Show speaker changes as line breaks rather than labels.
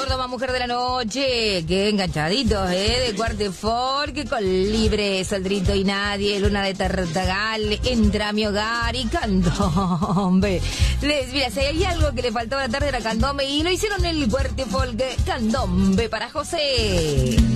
Gordo más mujer de la noche, qué enganchaditos, de Cuartefolk, con Libre, Soldrito y Nadie, Luna de Tartagal, Entra a mi hogar y Candombe. Mira, si hay algo que le faltaba a la tarde era Candombe y lo hicieron el Cuartefolk, Candombe para José.